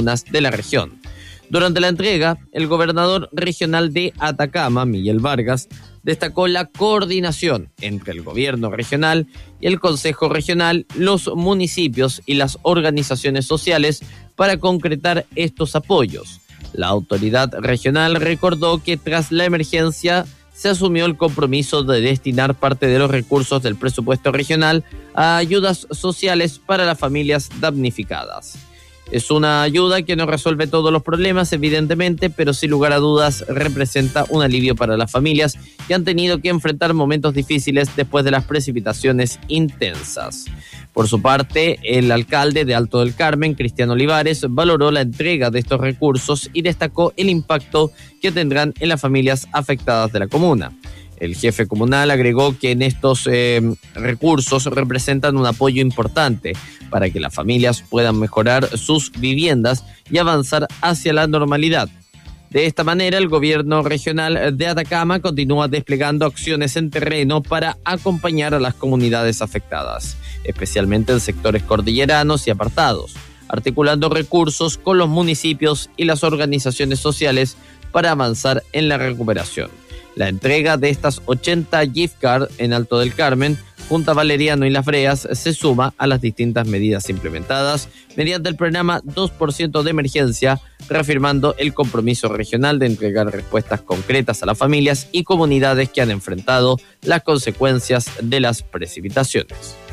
comunas de la región. Durante la entrega, el gobernador regional de Atacama, Miguel Vargas, destacó la coordinación entre el gobierno regional y el Consejo Regional, los municipios y las organizaciones sociales para concretar estos apoyos. La autoridad regional recordó que tras la emergencia se asumió el compromiso de destinar parte de los recursos del presupuesto regional a ayudas sociales para las familias damnificadas. Es una ayuda que no resuelve todos los problemas, evidentemente, pero sin lugar a dudas representa un alivio para las familias que han tenido que enfrentar momentos difíciles después de las precipitaciones intensas. Por su parte, el alcalde de Alto del Carmen, Cristian Olivares, valoró la entrega de estos recursos y destacó el impacto que tendrán en las familias afectadas de la comuna. El jefe comunal agregó que en estos recursos representan un apoyo importante para que las familias puedan mejorar sus viviendas y avanzar hacia la normalidad. De esta manera, el gobierno regional de Atacama continúa desplegando acciones en terreno para acompañar a las comunidades afectadas, especialmente en sectores cordilleranos y apartados, articulando recursos con los municipios y las organizaciones sociales para avanzar en la recuperación. La entrega de estas 80 gift cards en Alto del Carmen, Punta Valeriano y Las Breas se suma a las distintas medidas implementadas mediante el programa 2% de emergencia, reafirmando el compromiso regional de entregar respuestas concretas a las familias y comunidades que han enfrentado las consecuencias de las precipitaciones.